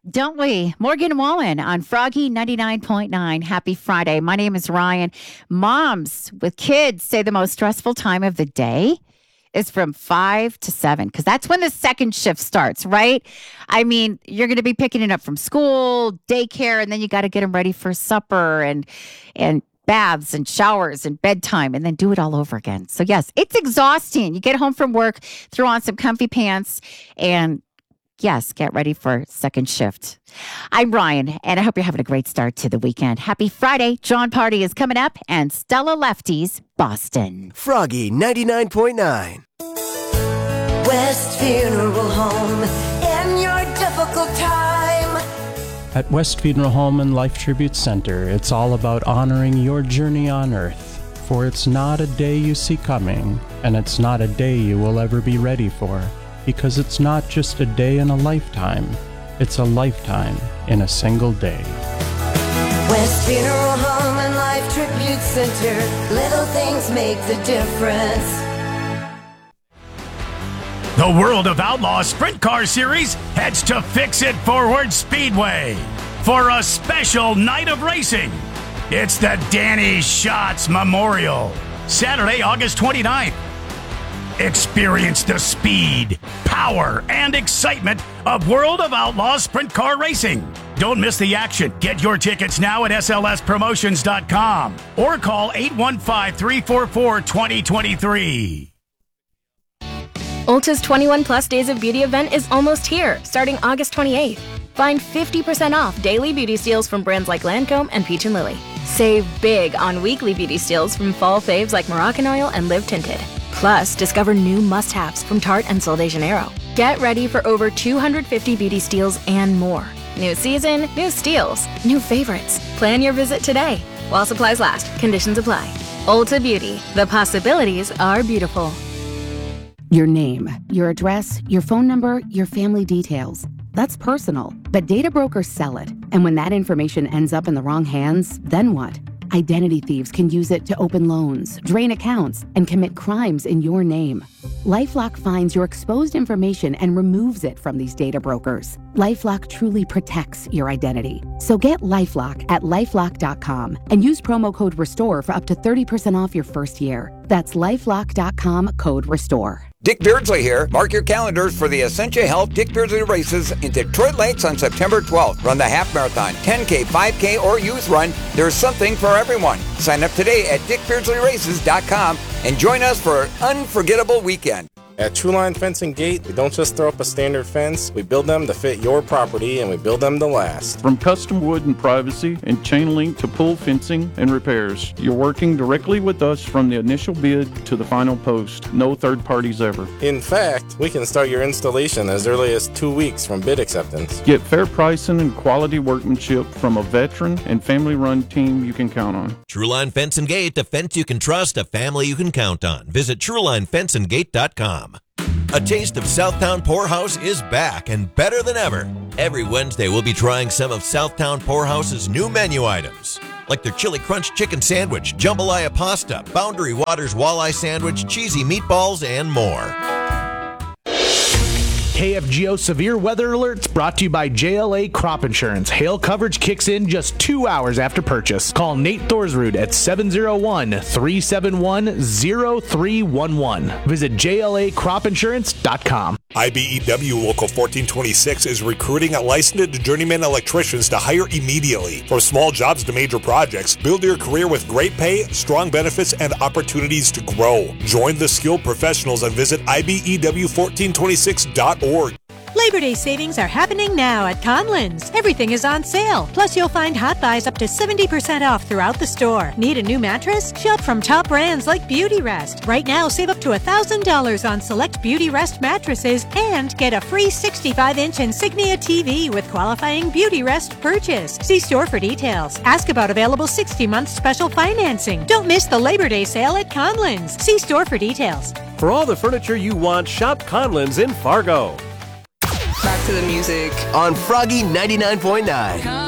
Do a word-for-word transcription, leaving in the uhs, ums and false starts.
Don't we? Morgan Wallen on Froggy ninety-nine point nine. Happy Friday. My name is Ryan. Moms with kids say the most stressful time of the day is from five to seven because that's when the second shift starts, right? I mean, you're going to be picking it up from school, daycare, and then you got to get them ready for supper and and baths and showers and bedtime and then do it all over again. So yes, it's exhausting. You get home from work, throw on some comfy pants, and yes, get ready for second shift. I'm Ryan, and I hope you're having a great start to the weekend. Happy Friday. John Party is coming up, and Stella Lefty's Boston. Froggy ninety-nine point nine. West Funeral Home in your difficult time. At West Funeral Home and Life Tribute Center, it's all about honoring your journey on Earth. For it's not a day you see coming, and it's not a day you will ever be ready for. Because it's not just a day in a lifetime, it's a lifetime in a single day. West Funeral Home and Life Tribute Center. Little things make the difference. The World of Outlaws Sprint Car Series heads to Fix It Forward Speedway for a special night of racing. It's the Danny Schatz Memorial, Saturday, August twenty-ninth. Experience the speed, power, and excitement of World of Outlaws Sprint Car Racing. Don't miss the action. Get your tickets now at S L S promotions dot com or call eight one five, three four four, two zero two three. Ulta's twenty-one plus Days of Beauty event is almost here, starting August twenty-eighth. Find fifty percent off daily beauty steals from brands like Lancome and Peach and Lily. Save big on weekly beauty steals from fall faves like Moroccan Oil and Live Tinted. Plus, discover new must-haves from Tarte and Sol de Janeiro. Get ready for over two hundred fifty beauty steals and more. New season, new steals, new favorites. Plan your visit today. While supplies last, conditions apply. Ulta Beauty. The possibilities are beautiful. Your name, your address, your phone number, your family details. That's personal, but data brokers sell it. And when that information ends up in the wrong hands, then what? Identity thieves can use it to open loans, drain accounts, and commit crimes in your name. LifeLock finds your exposed information and removes it from these data brokers. LifeLock truly protects your identity. So get LifeLock at lifelock dot com and use promo code RESTORE for up to thirty percent off your first year. That's lifelock dot com, code RESTORE. Dick Beardsley here. Mark your calendars for the Essentia Health Dick Beardsley races in Detroit Lakes on September twelfth. Run the half marathon, ten K, five K, or youth run. There's something for everyone. Sign up today at dick beardsley races dot com and join us for an unforgettable weekend. At Truline Fence and Gate, we don't just throw up a standard fence. We build them to fit your property, and we build them to last. From custom wood and privacy and chain link to pull fencing and repairs, you're working directly with us from the initial bid to the final post. No third parties ever. In fact, we can start your installation as early as two weeks from bid acceptance. Get fair pricing and quality workmanship from a veteran and family-run team you can count on. Truline Fence and Gate, a fence you can trust, a family you can count on. Visit truline fence and gate dot com. A taste of Southtown Poorhouse is back and better than ever. Every Wednesday, we'll be trying some of Southtown Poorhouse's new menu items, like their Chili Crunch Chicken Sandwich, Jambalaya Pasta, Boundary Waters Walleye Sandwich, Cheesy Meatballs, and more. K F G O Severe Weather Alerts brought to you by J L A Crop Insurance. Hail coverage kicks in just two hours after purchase. Call Nate Thorsrud at seven oh one, three seven one, oh three one one. Visit J L A crop insurance dot com. I B E W Local fourteen twenty-six is recruiting licensed journeyman electricians to hire immediately. From small jobs to major projects, build your career with great pay, strong benefits, and opportunities to grow. Join the skilled professionals and visit I B E W fourteen twenty-six dot org. Labor Day savings are happening now at Conlins. Everything is on sale. Plus, you'll find hot buys up to seventy percent off throughout the store. Need a new mattress? Shop from top brands like Beauty Rest. Right now, save up to one thousand dollars on select Beauty Rest mattresses and get a free sixty-five inch Insignia T V with qualifying Beauty Rest purchase. See store for details. Ask about available sixty month special financing. Don't miss the Labor Day sale at Conlins. See store for details. For all the furniture you want, shop Conlins in Fargo. Back to the music on Froggy ninety-nine point nine.